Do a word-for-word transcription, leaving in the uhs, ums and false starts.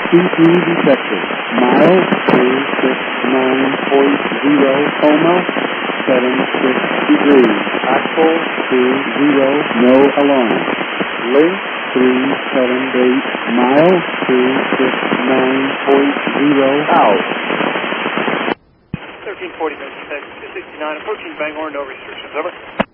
C three detected. Mile two six nine point zero coma, seven six degrees. Axle two zero, no alarm. Link three seven eight, mile two six nine point zero out. thirteen forty, two sixty-nine, approaching Bangor, no restrictions, over.